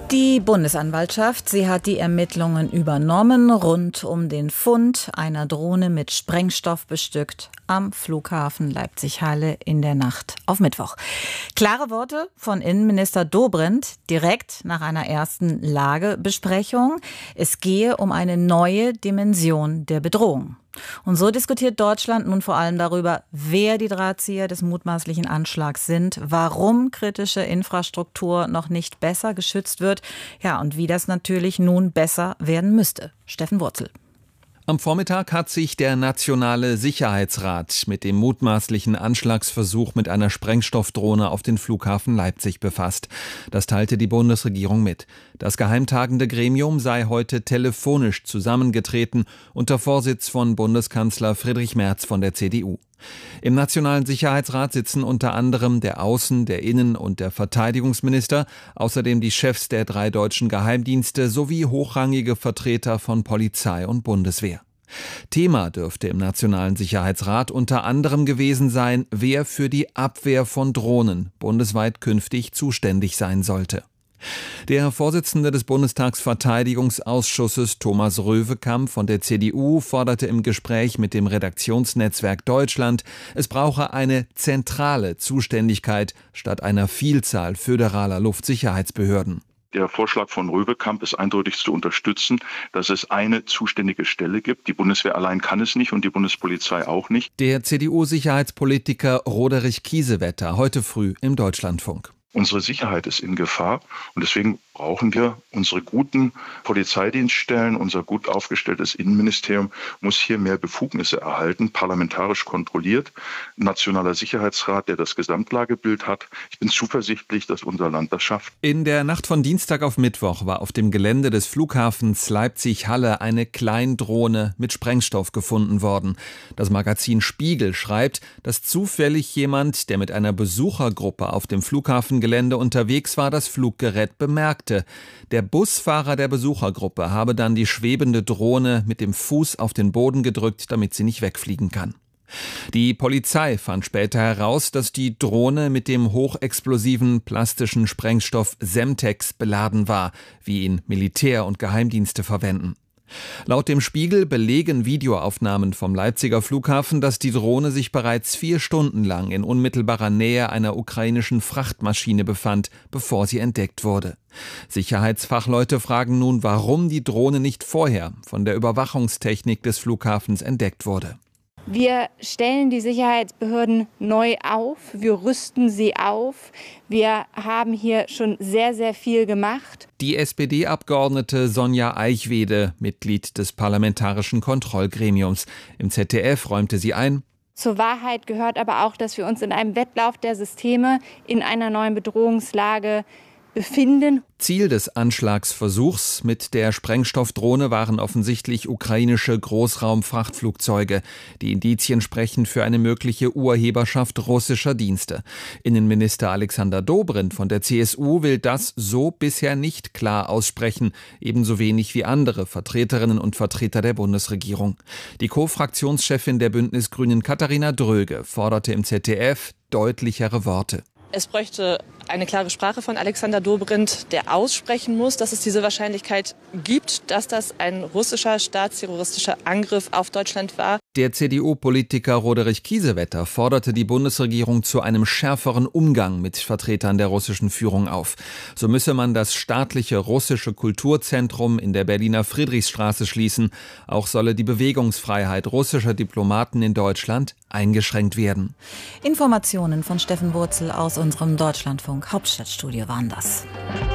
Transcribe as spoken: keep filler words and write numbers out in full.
Die Bundesanwaltschaft, sie hat die Ermittlungen übernommen rund um den Fund einer Drohne mit Sprengstoff bestückt am Flughafen Leipzig-Halle in der Nacht auf Mittwoch. Klare Worte von Innenminister Dobrindt direkt nach einer ersten Lagebesprechung. Es gehe um eine neue Dimension der Bedrohung. Und so diskutiert Deutschland nun vor allem darüber, wer die Drahtzieher des mutmaßlichen Anschlags sind, warum kritische Infrastruktur noch nicht besser geschützt wird, ja, und wie das natürlich nun besser werden müsste. Steffen Wurzel. Am Vormittag hat sich der Nationale Sicherheitsrat mit dem mutmaßlichen Anschlagsversuch mit einer Sprengstoffdrohne auf den Flughafen Leipzig befasst. Das teilte die Bundesregierung mit. Das geheimtagende Gremium sei heute telefonisch zusammengetreten unter Vorsitz von Bundeskanzler Friedrich Merz von der C D U. Im Nationalen Sicherheitsrat sitzen unter anderem der Außen-, der Innen- und der Verteidigungsminister, außerdem die Chefs der drei deutschen Geheimdienste sowie hochrangige Vertreter von Polizei und Bundeswehr. Thema dürfte im Nationalen Sicherheitsrat unter anderem gewesen sein, wer für die Abwehr von Drohnen bundesweit künftig zuständig sein sollte. Der Vorsitzende des Bundestagsverteidigungsausschusses Thomas Röwekamp von der C D U forderte im Gespräch mit dem Redaktionsnetzwerk Deutschland, es brauche eine zentrale Zuständigkeit statt einer Vielzahl föderaler Luftsicherheitsbehörden. Der Vorschlag von Röwekamp ist eindeutig zu unterstützen, dass es eine zuständige Stelle gibt. Die Bundeswehr allein kann es nicht und die Bundespolizei auch nicht. Der C D U-Sicherheitspolitiker Roderich Kiesewetter heute früh im Deutschlandfunk. Unsere Sicherheit ist in Gefahr und deswegen brauchen wir unsere guten Polizeidienststellen. Unser gut aufgestelltes Innenministerium muss hier mehr Befugnisse erhalten, parlamentarisch kontrolliert. Nationaler Sicherheitsrat, der das Gesamtlagebild hat. Ich bin zuversichtlich, dass unser Land das schafft. In der Nacht von Dienstag auf Mittwoch war auf dem Gelände des Flughafens Leipzig-Halle eine Kleindrohne mit Sprengstoff gefunden worden. Das Magazin Spiegel schreibt, dass zufällig jemand, der mit einer Besuchergruppe auf dem Flughafengelände unterwegs war, das Fluggerät bemerkte. Der Busfahrer der Besuchergruppe habe dann die schwebende Drohne mit dem Fuß auf den Boden gedrückt, damit sie nicht wegfliegen kann. Die Polizei fand später heraus, dass die Drohne mit dem hochexplosiven plastischen Sprengstoff Semtex beladen war, wie ihn Militär und Geheimdienste verwenden. Laut dem Spiegel belegen Videoaufnahmen vom Leipziger Flughafen, dass die Drohne sich bereits vier Stunden lang in unmittelbarer Nähe einer ukrainischen Frachtmaschine befand, bevor sie entdeckt wurde. Sicherheitsfachleute fragen nun, warum die Drohne nicht vorher von der Überwachungstechnik des Flughafens entdeckt wurde. Wir stellen die Sicherheitsbehörden neu auf, wir rüsten sie auf. Wir haben hier schon sehr, sehr viel gemacht. Die S P D-Abgeordnete Sonja Eichwede, Mitglied des Parlamentarischen Kontrollgremiums. Im Z D F räumte sie ein: Zur Wahrheit gehört aber auch, dass wir uns in einem Wettlauf der Systeme in einer neuen Bedrohungslage befinden. Ziel des Anschlagsversuchs mit der Sprengstoffdrohne waren offensichtlich ukrainische Großraumfrachtflugzeuge. Die Indizien sprechen für eine mögliche Urheberschaft russischer Dienste. Innenminister Alexander Dobrindt von der C S U will das so bisher nicht klar aussprechen, ebenso wenig wie andere Vertreterinnen und Vertreter der Bundesregierung. Die Co-Fraktionschefin der Bündnisgrünen Katharina Dröge forderte im Z D F deutlichere Worte. Es bräuchte eine klare Sprache von Alexander Dobrindt, der aussprechen muss, dass es diese Wahrscheinlichkeit gibt, dass das ein russischer staatsterroristischer Angriff auf Deutschland war. Der C D U-Politiker Roderich Kiesewetter forderte die Bundesregierung zu einem schärferen Umgang mit Vertretern der russischen Führung auf. So müsse man das staatliche russische Kulturzentrum in der Berliner Friedrichstraße schließen. Auch solle die Bewegungsfreiheit russischer Diplomaten in Deutschland eingeschränkt werden. Informationen von Steffen Wurzel aus unserem Deutschlandfunk Hauptstadtstudio waren das.